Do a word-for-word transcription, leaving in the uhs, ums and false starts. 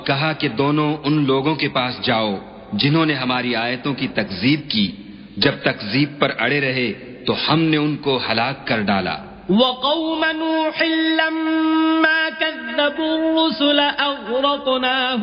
कहा कि दोनों उन लोगों के पास जाओ जिन्होंने हमारी आयतों की तकजीब की। जब तकजीब पर अड़े रहे तो हमने उनको हलाक कर डाला। وقوم نوح لما كذبوا الرسل أغرقناهم